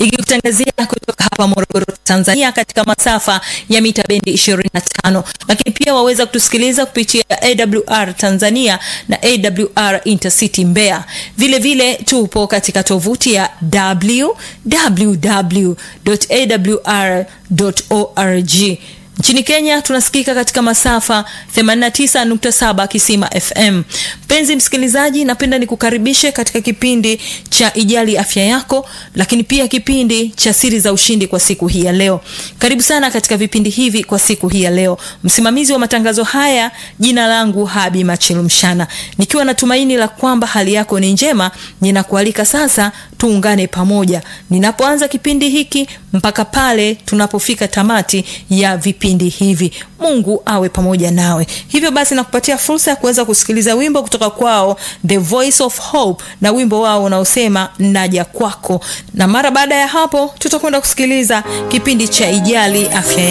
ikikutangazia kutoka hapa Morogoro, Tanzania, katika masafa ya mita bendi 25. Lakini pia waweza kutusikiliza kupitia AWR Tanzania na AWR Intercity Mbeya. Vile vile tupo katika tovuti ya www.awr.org. Nchini Kenya tunasikika katika masafa 89.7 Kisima FM. Mpenzi msikilizaji, napenda nikukaribishe katika kipindi cha Ijali Afya Yako, lakini pia kipindi cha Siri za Ushindi kwa siku hii ya leo. Karibu sana katika vipindi hivi kwa siku hii ya leo. Msimamizi wa matangazo haya, jina langu Habi Machilumshana. Nikiwa na tumaini la kwamba hali yako ni njema, ninakualika sasa tuungane pamoja ninapoanza kipindi hiki mpaka pale tunapofika tamati ya vipindi hivi. Mungu awe pamoja nawe. Hivyo basi nakupatia fursa ya kuweza kusikiliza wimbo kutoka kwao The Voice of Hope, na wimbo wao unaosema naja kwako. Na mara baada ya hapo tutakwenda kusikiliza kipindi cha Ijali Afya